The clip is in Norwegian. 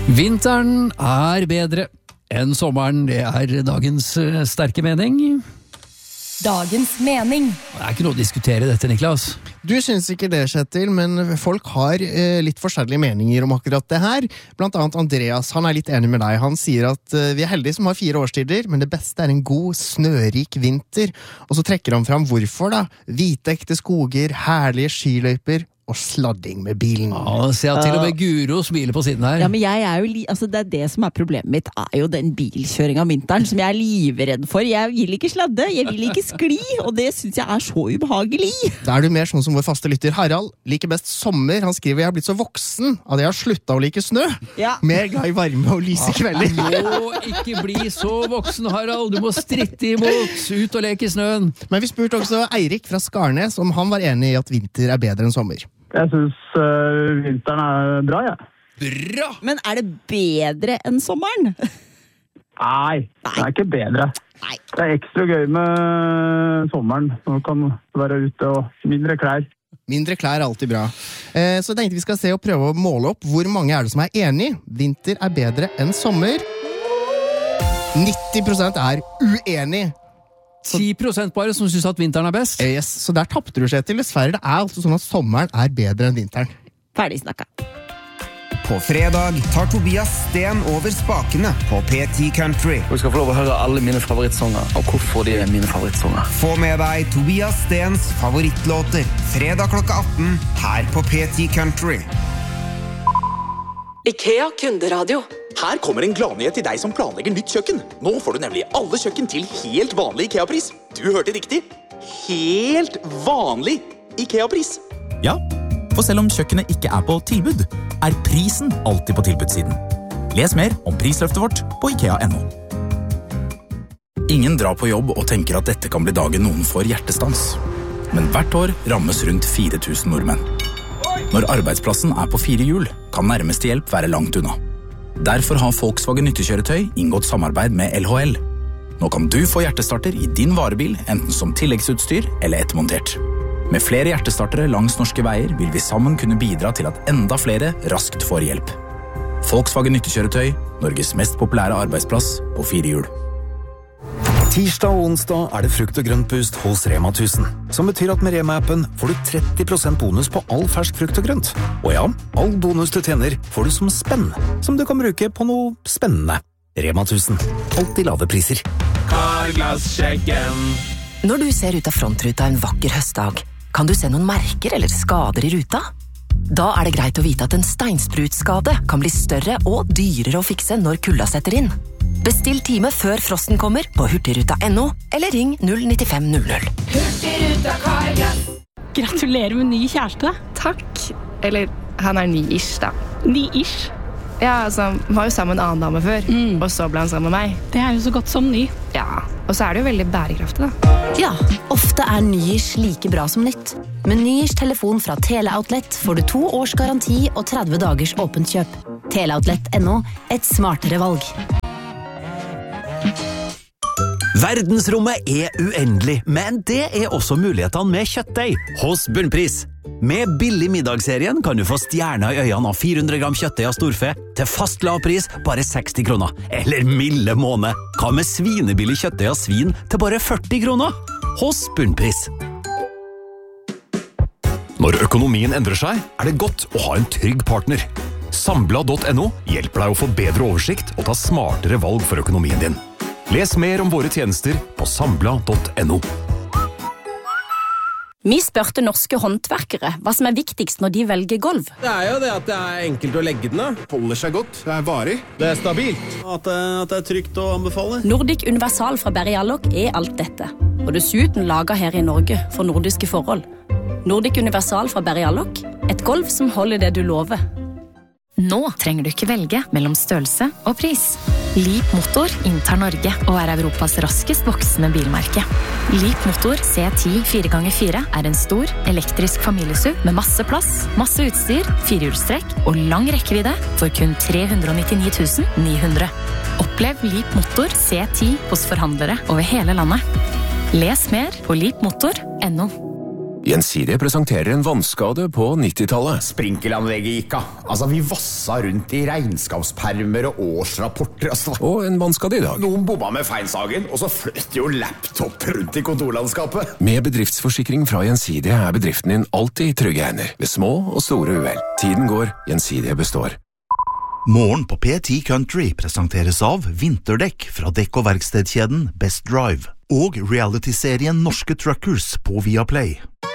Vinteren bedre enn sommeren, det dagens sterke mening. Dagens mening. Det ikke noe å diskutere dette, Niklas. Du synes ikke det, Kjetil, men folk har litt forskjellige meninger om akkurat det her. Blant annet Andreas, han litt enig med deg. Han sier at vi heldige som har 4 årstider, men det beste en god, snørik vinter. Og så trekker han fram hvorfor da. Hvitekte skoger, herlige skiløyper og sladding med bilen. Ja, ser jeg til og med Guro smiler på siden her. Ja, men jeg jo altså det som problemet mitt jo den bilkjøring av vinteren som jeg livredd for. Jeg vil ikke sladde, jeg vil ikke skli, og det synes jeg så ubehagelig. Da du mer sånn som vår faste lytter Harald, liker best sommer. Han skriver, jeg har blitt så voksen at jeg har sluttet å like snø. Ja. Mer glad i varme og lyse kvelder. Du må ikke bli så voksen, Harald. Du må stritte imot, ut og leke i snøen. Men vi spurte også Eirik fra Skarnes om han var enig i at vinter bedre enn sommer. Jeg synes vinteren bra, ja. Bra! Men det bedre enn sommeren? Nei, det ikke bedre. Nei. Det ekstra gøy med sommeren. Nå kan være ute og mindre klær. Mindre klær alltid bra. Så jeg tenkte vi skal se og prøve å måle opp hvor mange det som enig. Vinter bedre enn sommer. 90% uenig. 10% bare som synes at vinteren best. Yes, så der tappte du, Kjetil. Dessverre, det altså sånn at sommeren bedre enn vinteren. Ferdig snakka. På fredag tar Tobias Sten over spakene på P10 Country. Du skal få lov å høre alle mine favorittsanger, og hvorfor de mine favorittsanger. Få med deg Tobias Stens favorittlåter. Fredag klokka 18 her på P10 Country. IKEA kunderadio. Her kommer en gladnyhet til deg som planlegger nytt kjøkken. Nå får du nemlig alle kjøkken til helt vanlig IKEA-pris. Du hørte riktig. Helt vanlig IKEA-pris. Ja, for selv om kjøkkenet ikke på tilbud, prisen alltid på tilbudssiden. Les mer om prisløftet vårt på IKEA.no. Ingen drar på jobb og tenker at dette kan bli dagen noen får hjertestans. Men hvert år rammes rundt 4000 nordmenn. Når arbeidsplassen på 4 hjul, kan nærmeste hjelp være langt unna. Derfor har Volkswagen nyttekjøretøy inngått samarbeid med LHL. Nå kan du få hjertestarter i din varebil, enten som tilleggsutstyr eller ettermontert. Med flere hjertestartere langs norske veier vil vi sammen kunne bidra til at enda flere raskt får hjelp. Volkswagen nyttekjøretøy, Norges mest populære arbeidsplass på 4 hjul. Tirsdag og onsdag det frukt- og grøntboost hos Rema 1000, som betyr at med Rema-appen får du 30% bonus på all fersk frukt og grønt. Og ja, all bonus du tjener får du som spenn, som du kan bruke på noe spennende. Rema 1000, alltid lave priser. Karglass-sjekken. Når du ser ut av frontruta en vakker høstdag, kan du se noen merker eller skader i ruta? Da det greit å vite at en steinsprutskade kan bli større og dyrere å fikse når kulda setter inn. Bestill time før frosten kommer på hurtigruta.no eller ring 09500. Hurtigruta Karglass. Gratulerer med ny kjæreste. Takk. Eller, han ny-ish da. Ny-ish? Ja, altså, han var jo sammen med en annen dame før, og så ble han sammen med meg. Det jo så godt som ny. Ja, og så det jo veldig bærekraftig da. Ja, ofte ny-ish like bra som nytt. Med ny-ish telefon fra Teleoutlet får du 2 års garanti og 30 dagers åpent kjøp. Teleoutlet.no, et smartere valg. Verdensrommet uendelig, men det også mulighetene med kjøttdeig hos Bunnpris. Med billig middagsserien kan du få stjerner i øynene av 400 gram kjøttdeig av storfe til fast lavpris bare 60 kroner. Eller milde måned. Hva med svinebillig kjøttdeig av svin til bare 40 kroner? Hos Bunnpris. Når økonomien endrer seg, det godt å ha en trygg partner. Sambla.no hjelper deg å få bedre oversikt og ta smartere valg for økonomien din. Les mer om våre tjenester på sambla.no. Vi spørte norske håndverkere hva som viktigst når de velger gulv. Det jo det at det enkelt å legge den av. Holder seg godt, det varig, det stabilt. At det trygt å anbefale. Nordic Universal fra Berry Allok alt dette. Og dessuten laget her i Norge for nordiske forhold. Nordic Universal fra Berry Allok, et gulv som holder det du lover. Nå trenger du ikke velge mellom størrelse og pris. Leap Motor inntar Norge og Europas raskest voksende bilmerke. Leap Motor C10 4x4 en stor, elektrisk familiesuv med masse plass, masse utstyr, 4-hjulstrekk og lang rekkevidde for kun 399 900. Opplev Leap Motor C10 hos forhandlere over hele landet. Les mer på leapmotor.no. Gjensidige presenterer en vannskade på 90-tallet. Sprinkelanlegget gikk av. Altså, vi vassa rundt I regnskapspermer og årsrapporter. Og en vannskade I dag. Noen bomma med feinsagen, og så fløt jo laptop rundt I kontorlandskapet. Med bedriftsforsikring fra Gjensidige bedriften din alltid I trygge hender, ved små og store uhell. Tiden går, Gjensidige består. Morgen på P10 Country presenteres av vinterdekk fra dekk- og verkstedkjeden Best Drive og reality-serien Norske Truckers på Viaplay.